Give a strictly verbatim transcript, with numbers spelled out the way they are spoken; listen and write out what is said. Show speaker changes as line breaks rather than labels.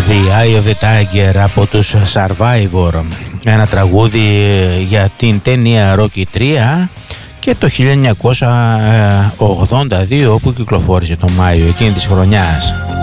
The Eye of the Tiger από τους Survivor, ένα τραγούδι για την ταινία Rocky τρία και το χίλια εννιακόσια ογδόντα δύο που κυκλοφόρησε τον Μάιο εκείνη της χρονιάς.